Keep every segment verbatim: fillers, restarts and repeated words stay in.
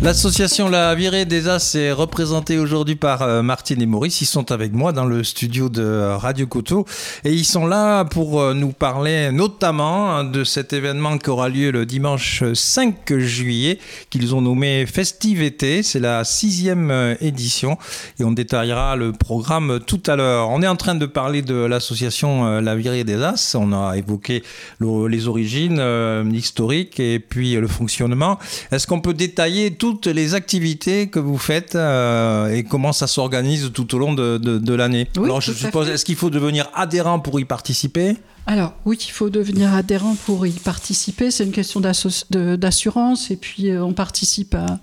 L'association La Virée des As est représentée aujourd'hui par euh, Martine et Maurice. Ils sont avec moi dans le studio de Radio Coteau et ils sont là pour euh, nous parler notamment de cet événement qui aura lieu le dimanche cinq juillet qu'ils ont nommé Festive Été. C'est la sixième euh, édition et on détaillera le programme tout à l'heure. On est en train de parler de l'association euh, La Virée des As. On a évoqué le, les origines, euh, l'historique et puis le fonctionnement. Est-ce qu'on peut détailler tout toutes les activités que vous faites euh, et comment ça s'organise tout au long de, de, de l'année. Oui, alors je suppose, est-ce qu'il faut devenir adhérent pour y participer ? Alors oui, il faut devenir adhérent pour y participer. C'est une question de, d'assurance et puis euh, on participe à,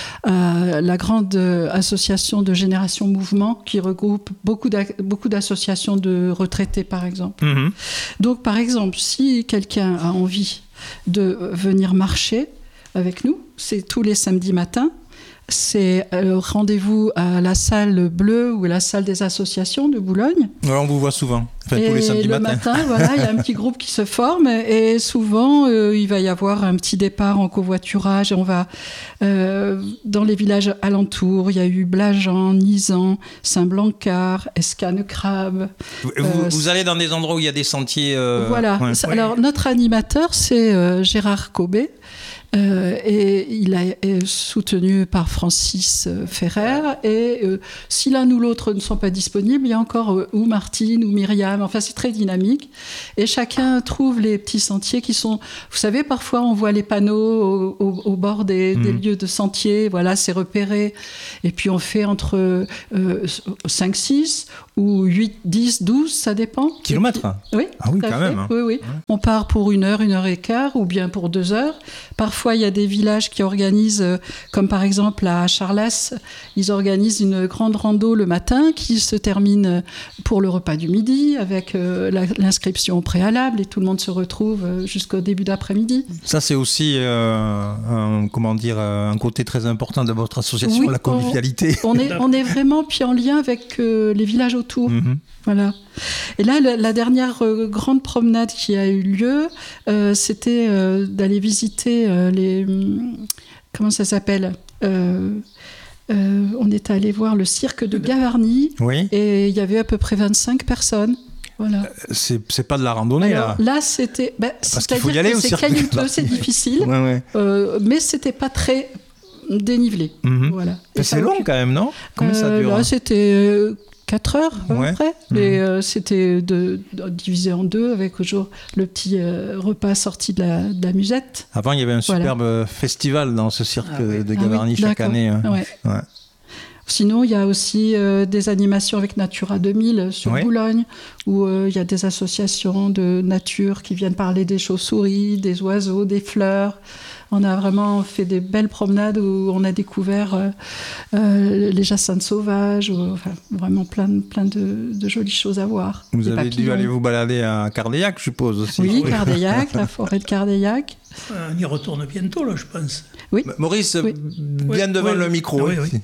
à la grande association de Génération Mouvement qui regroupe beaucoup, beaucoup d'associations de retraités par exemple. Mmh. Donc par exemple, si quelqu'un a envie de venir marcher avec nous, c'est tous les samedis matins. C'est euh, rendez-vous à la salle bleue ou la salle des associations de Boulogne. Ouais, on vous voit souvent, enfin, tous les samedis matins. matins. Le matin, voilà, il y a un petit groupe qui se forme et souvent euh, il va y avoir un petit départ en covoiturage. Et on va euh, dans les villages alentours. Il y a eu Blajan, Nizan, Saint-Blancard, Escane-Crabe. Vous, euh, vous, vous allez dans des endroits où il y a des sentiers. Euh... Voilà. Ouais. Alors notre animateur c'est euh, Gérard Cobet. Euh, et il a est soutenu par Francis euh, Ferrer et euh, si l'un ou l'autre ne sont pas disponibles, il y a encore euh, ou Martine ou Myriam, enfin c'est très dynamique et chacun trouve les petits sentiers qui sont, vous savez, parfois on voit les panneaux au, au, au bord des, mmh. des lieux de sentiers, voilà, c'est repéré et puis on fait entre euh, cinq six ou huit, dix, douze, ça dépend. Kilomètres. Oui, ah oui, quand fait. même. Hein. Oui, oui. Ouais. On part pour une heure, une heure et quart ou bien pour deux heures. Parfois, il y a des villages qui organisent, comme par exemple à Charlas, ils organisent une grande rando le matin qui se termine pour le repas du midi avec euh, la, l'inscription au préalable et tout le monde se retrouve jusqu'au début d'après-midi. Ça, c'est aussi euh, un, comment dire, un côté très important de votre association, oui, la convivialité. On, on, est, on est vraiment puis en lien avec euh, les villages autour. Mm-hmm. Voilà. Et là, la, la dernière euh, grande promenade qui a eu lieu, euh, c'était euh, d'aller visiter euh, les... Comment ça s'appelle euh, euh, On est allé voir le cirque de Gavarnie. Oui. Et il y avait à peu près vingt-cinq personnes. Voilà. C'est, c'est pas de la randonnée, alors, là Là, c'était... Bah, Parce qu'il faut y aller au cirque. C'est caillouteux, c'est difficile. ouais, ouais. Euh, mais c'était pas très dénivelé. Mm-hmm. Voilà. Et c'est long quand même, non Comment ça dure Là, hein c'était... Euh, quatre heures à ouais. peu près. Mmh. Et euh, c'était de, de, divisé en deux avec au jour le petit euh, repas sorti de la, de la musette. Avant, il y avait un superbe voilà. festival dans ce cirque ah, oui. de Gavarnie ah, oui, chaque d'accord. année. Hein. Ouais. Ouais. Sinon, il y a aussi euh, des animations avec Natura deux mille sur ouais. Boulogne, où euh, il y a des associations de nature qui viennent parler des chauves-souris, des oiseaux, des fleurs. On a vraiment fait des belles promenades où on a découvert euh, euh, les jacinthes sauvages, ou, enfin, vraiment plein, de, plein de, de jolies choses à voir. Vous des avez papillons. dû aller vous balader à Cardeillac, je suppose aussi. Oui, Cardeillac, la forêt de Cardeillac. On y retourne bientôt, là, je pense. Oui. Maurice, oui. bien oui. devant oui. le micro. Oui, oui.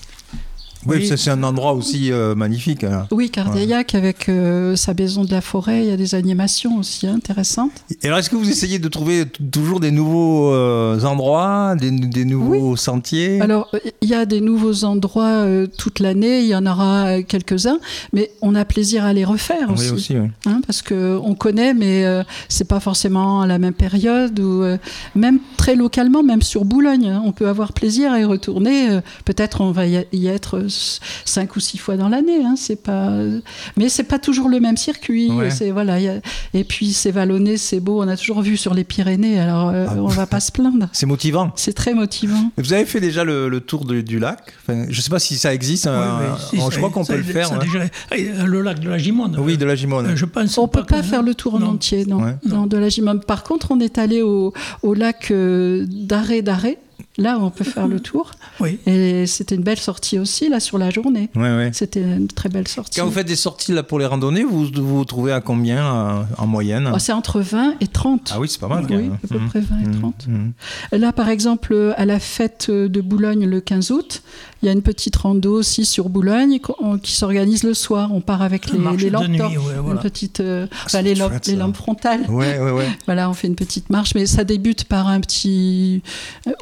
Oui, oui. C'est, c'est un endroit aussi euh, magnifique. Hein. Oui, Cardeillac, ouais. avec euh, sa maison de la forêt, il y a des animations aussi intéressantes. Et alors, est-ce que vous essayez de trouver t- toujours des nouveaux euh, endroits, des, des nouveaux oui. sentiers ? Alors, il y a des nouveaux endroits euh, toute l'année, il y en aura quelques-uns, mais on a plaisir à les refaire aussi. Oui, aussi, oui. Hein, parce qu'on connaît, mais euh, c'est pas forcément à la même période, ou euh, même très localement, même sur Boulogne, hein, on peut avoir plaisir à y retourner. Euh, peut-être on va y être cinq ou six fois dans l'année, hein, c'est pas, mais c'est pas toujours le même circuit. Ouais. C'est, voilà, y a, et puis c'est vallonné, c'est beau. On a toujours vu sur les Pyrénées, alors euh, ah, on va pas se plaindre. C'est motivant. C'est très motivant. Vous avez fait déjà le, le tour de, du lac. Enfin, je sais pas si ça existe. Ouais, un, si, je ça, crois qu'on ça, peut ça, le faire. Ça, ouais. déjà, le lac de la Gimonde. Oui, de la Gimonde. Euh, je pense. On peut pas, pas faire le tour en non. entier, non, ouais. non, de la Gimonde. Par contre, on est allé au, au lac euh, d'Arrêt d'Arrêt. Là, on peut faire le tour. Oui. Et c'était une belle sortie aussi, là, sur la journée. Oui, oui. C'était une très belle sortie. Quand vous faites des sorties là, pour les randonnées, vous vous, vous trouvez à combien euh, en moyenne ? Oh, c'est entre vingt et trente. Ah oui, c'est pas mal. Oui, à peu mmh. près vingt et trente. Mmh. Là, par exemple, à la fête de Boulogne, le quinze août, il y a une petite rando aussi sur Boulogne qui s'organise le soir. On part avec les, les lampes torches, ouais, voilà. une petite, euh, enfin, les, lampes, chouette, les lampes frontales. Ouais, ouais, ouais. Voilà, on fait une petite marche, mais ça débute par un petit, un petit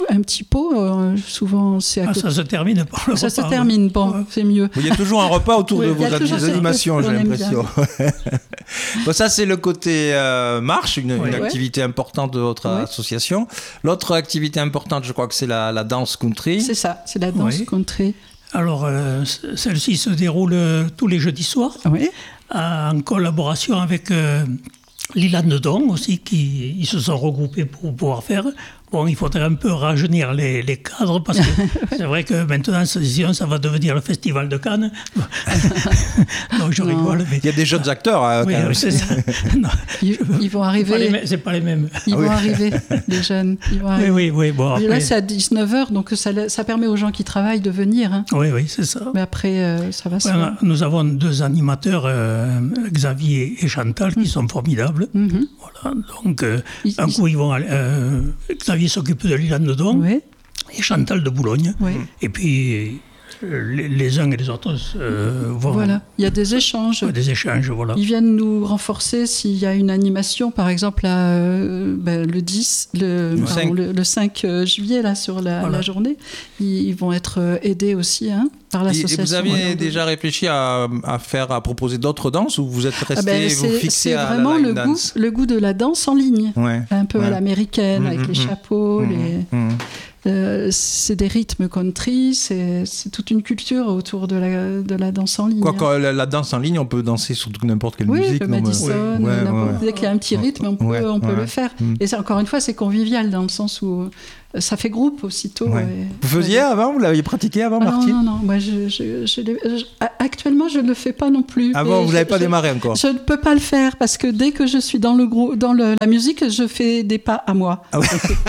municipaux. Euh, souvent, c'est à Ah, côté. ça se termine par le Ça repas, se termine, bon, ouais. c'est mieux. Il y a toujours un repas autour Oui, de il vos y a toujours des ça. animations, j'ai On aime l'impression. Bon, ça, c'est le côté euh, marche, une, Oui. une Ouais. activité importante de votre Ouais. association. L'autre activité importante, je crois que c'est la, la danse country. C'est ça, c'est la danse Oui. country. Alors, euh, c- celle-ci se déroule euh, tous les jeudis soirs, Oui. euh, en collaboration avec euh, Lilan de Don aussi, qui ils se sont regroupés pour pouvoir faire. Bon, il faudrait un peu rajeunir les, les cadres, parce que c'est vrai que maintenant, ça, ça va devenir le Festival de Cannes. Donc, je Non. rigole. Mais... Il y a des jeunes acteurs. hein, Oui, quand même. c'est ça. Non, Ils, ils vont c'est pas les arriver. mêmes- c'est pas les mêmes. Ils Ah vont oui. arriver, les jeunes. Ils vont Oui, arriver. oui, oui. Bon, Et après, là, c'est à dix-neuf heures, donc ça, ça permet aux gens qui travaillent de venir. Hein. oui, oui, c'est ça. Mais après, euh, ça va se Ouais, faire. nous avons deux animateurs, euh, Xavier et Chantal, qui sont formidables. Mhm. Voilà, donc, euh, Ils- un ils- coup, ils vont aller, euh, Xavier s'occupe de Lilan de Don Oui, et Chantal de Boulogne. oui. Et puis, euh, les, les uns et les autres euh, vont Voilà. Il y a des échanges. ouais, des échanges. Voilà. Ils viennent nous renforcer s'il y a une animation, par exemple à, euh, ben, le dix, le, pardon, cinq. le, le cinq juillet, là, sur la, Voilà. la journée. Ils, ils vont être euh, aidés aussi hein, par Et, l'association. et vous aviez Voilà. déjà réfléchi à, à faire, à proposer d'autres danses ou vous êtes resté, Ah ben, vous c'est, fixez c'est à vraiment la line le goût, dance? le goût de la danse en ligne. Ouais. Un peu Ouais. à l'américaine, Mmh, avec mmh, les mmh. chapeaux, Mmh, les... mmh. Euh, c'est des rythmes country, c'est, c'est toute une culture autour de la, de la danse en ligne. Quoi que la, la danse en ligne, on peut danser sur n'importe quelle Oui, musique. le non, mais- Madison, Ouais, ouais, n'importe- ouais. dès qu'il y a un petit rythme, on peut, Ouais, on peut ouais. le faire. Mm. Et c'est, encore une fois, c'est convivial dans le sens où euh, ça fait groupe aussitôt. Ouais. et- Vous faisiez avant, vous l'aviez pratiqué avant, Ah non, Martine? non, non, moi je, je, je l'ai- je- actuellement je ne le fais pas non plus. Avant, Et vous je- n'avez pas je- démarré encore. Je ne peux pas le faire parce que dès que je suis dans, le grou- dans le- la musique, je fais des pas à moi. Ah ouais.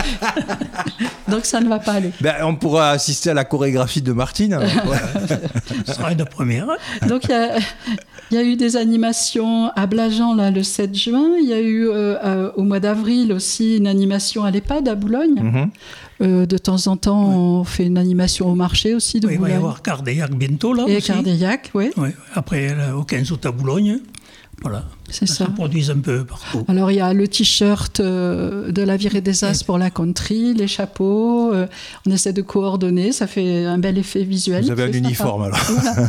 Donc ça ne va pas aller. Ben, on pourra assister à la chorégraphie de Martine. alors. Ouais. Ce sera une première. Donc il y a, il y a eu des animations à Blajan là, le sept juin. Il y a eu euh, euh, au mois d'avril aussi une animation à l'EHPAD à Boulogne. Mhm. Euh, de temps en temps, on fait une animation au marché aussi de Oui, il va y Boulogne. avoir Cardéac bientôt, là Et aussi. Cardéac, oui, Oui, après, là, au quinze août à Boulogne. Voilà. c'est Ça ça. se produise un peu partout. Alors il y a le t-shirt euh, de la virée des As pour la country, les chapeaux. euh, on essaie de coordonner, ça fait un bel effet visuel. Vous avez un c'est sympa. uniforme alors. Voilà.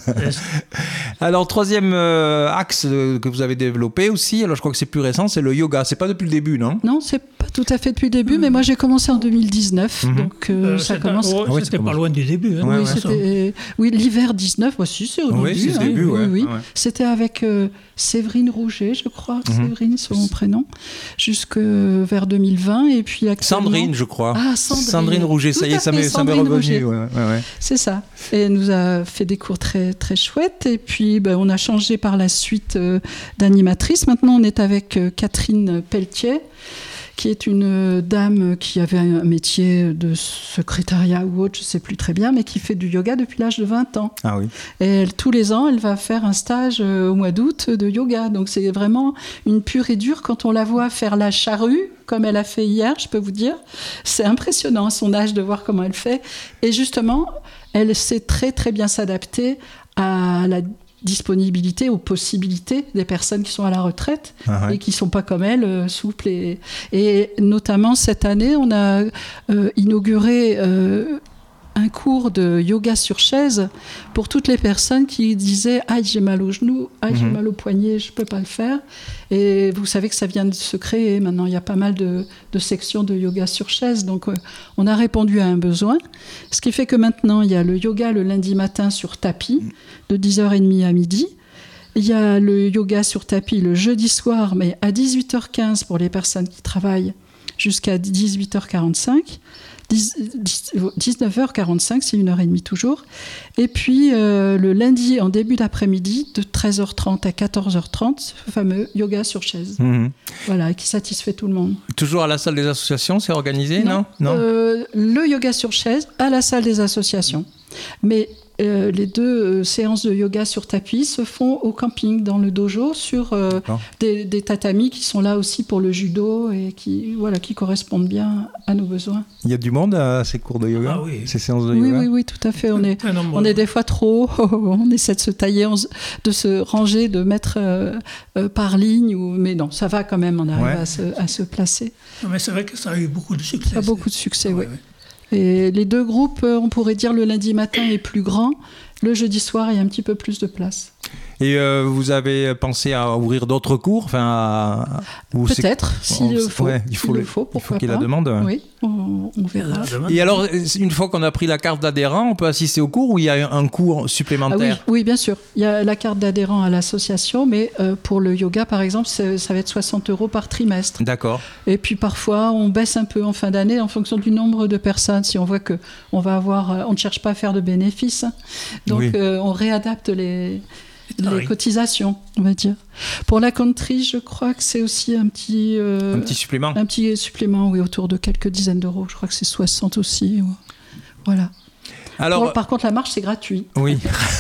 Alors, troisième euh, axe euh, que vous avez développé aussi, alors je crois que c'est plus récent, c'est le yoga. C'est pas depuis le début, non? Non, c'est pas tout à fait depuis le début, mais moi j'ai commencé en deux mille dix-neuf, Mhm. donc euh, Euh, ça c'était- commence. oh, Ah oui, ça c'était pas commence. loin du début. hein, Ouais, de oui, toute façon. c'était, oui, l'hiver dix-neuf, moi si c'est au Oui, début. c'est le hein, début, oui, ouais. oui. Ouais. C'était avec euh, Séverine Rouget, je crois, Mhm. Séverine, son prénom, jusque vers deux mille vingt, et puis actuellement... Sandrine, je crois. Ah, Sandrine. Rouget, ça Tout y est, à ça fait, m'est, ça m'est Sandrine revenu. Rouget. Ouais, ouais, ouais. C'est ça. Et elle nous a fait des cours très, très chouettes. Et puis, ben, on a changé par la suite euh, d'animatrice. Maintenant, on est avec euh, Catherine Pelletier, qui est une euh, dame qui avait un métier de secrétariat ou autre, je ne sais plus très bien, mais qui fait du yoga depuis l'âge de vingt ans. Ah oui. Et elle, tous les ans, elle va faire un stage euh, au mois d'août de yoga. Donc, c'est vraiment une pure et dure. Quand on la voit faire la charrue, comme elle a fait hier, je peux vous dire, c'est impressionnant à son âge de voir comment elle fait. Et justement, elle sait très, très bien s'adapter à la disponibilité, aux possibilités des personnes qui sont à la retraite Ah ouais. et qui ne sont pas comme elle, euh, souples. Et, et notamment, cette année, on a euh, inauguré euh, un cours de yoga sur chaise pour toutes les personnes qui disaient « Ah, j'ai mal au genou, ah, j'ai Mhm. mal au poignet, je ne peux pas le faire ». Et vous savez que ça vient de se créer. Maintenant, il y a pas mal de, de sections de yoga sur chaise. Donc, euh, on a répondu à un besoin. Ce qui fait que maintenant, il y a le yoga le lundi matin sur tapis, de dix heures trente à midi. Il y a le yoga sur tapis le jeudi soir, mais à dix-huit heures quinze pour les personnes qui travaillent, jusqu'à dix-huit heures quarante-cinq. dix-neuf heures quarante-cinq, c'est une heure et demie toujours. Et puis euh, le lundi en début d'après-midi, de treize heures trente à quatorze heures trente, ce fameux yoga sur chaise. Mhm. Voilà, qui satisfait tout le monde. Toujours à la salle des associations, c'est organisé, non? Euh, le yoga sur chaise à la salle des associations. Mais euh, les deux euh, séances de yoga sur tapis se font au camping, dans le dojo, sur euh, D'accord. des, des tatamis qui sont là aussi pour le judo et qui, voilà, qui correspondent bien à nos besoins. Il y a du monde à ces cours de yoga, Ah oui. ces séances de Oui, yoga? oui, oui, tout à fait. On est, Très nombreux. on est des fois trop. On essaie de se tailler, on se- de se ranger, de mettre euh, euh, par ligne. Ou, mais non, ça va quand même, on arrive Ouais. à, se, à se placer. Non, mais c'est vrai que ça a eu beaucoup de succès. Ça a beaucoup de succès, Ah, oui. ouais, ouais. Et les deux groupes, on pourrait dire le lundi matin est plus grand, le jeudi soir il y a un petit peu plus de place. Et euh, vous avez pensé à ouvrir d'autres cours, enfin, à... Peut-être, s'il le faut. Ouais, il faut, le le... faut, pourquoi il faut qu'il y ait pas. la demande. Oui, on, on verra. Et alors, une fois qu'on a pris la carte d'adhérent, on peut assister au cours ou il y a un cours supplémentaire? Ah oui, oui, bien sûr. Il y a la carte d'adhérent à l'association, mais euh, pour le yoga, par exemple, ça va être soixante euros par trimestre. D'accord. Et puis parfois, on baisse un peu en fin d'année en fonction du nombre de personnes. Si on voit que on va avoir, on ne cherche pas à faire de bénéfices, hein. Donc oui. euh, on réadapte les les ah oui. cotisations, on va dire. Pour la country, je crois que c'est aussi un petit... Euh, un petit supplément Un petit supplément, oui, autour de quelques dizaines d'euros. Je crois que c'est soixante aussi. Ouais. Voilà. Alors, Pour, par contre, la marche, c'est gratuit. Oui.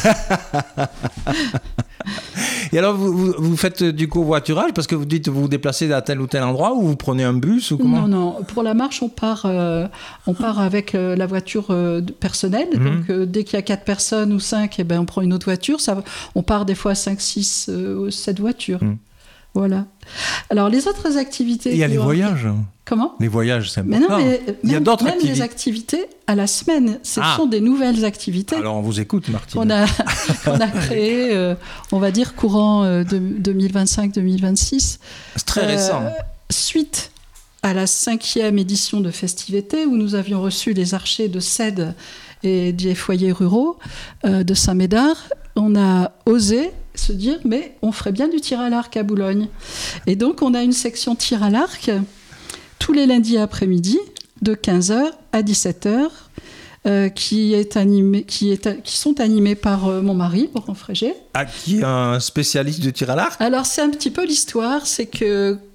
Et alors, vous, vous, vous faites du covoiturage parce que vous dites vous vous déplacez à tel ou tel endroit ou vous prenez un bus ou comment? Non, non. Pour la marche, on part, euh, on part avec euh, la voiture euh, personnelle. Mmh. Donc, euh, dès qu'il y a quatre personnes ou cinq, eh ben, on prend une autre voiture. Ça, on part des fois cinq, six, sept voitures. Mmh. Voilà. Alors, les autres activités... Il y a les voyages. Comment? Les voyages, c'est important. Mais non, mais il y a même, d'autres même activités. les activités à la semaine, ce ah. sont des nouvelles activités. Alors, on vous écoute, Martine. On a, on a créé, euh, on va dire, courant euh, de, deux mille vingt-cinq deux mille vingt-six. C'est très récent. Euh, suite à la cinquième édition de Festivités, où nous avions reçu les archers de Cède et des foyers ruraux euh, de Saint-Médard, on a osé se dire, mais on ferait bien du tir à l'arc à Boulogne. Et donc, on a une section tir à l'arc tous les lundis après-midi, de quinze heures à dix-sept heures, euh, qui, est animé, qui, est, qui sont animés par euh, mon mari, Laurent Frégé. Ah, qui est un spécialiste de tir à l'arc? Alors, c'est un petit peu l'histoire, c'est que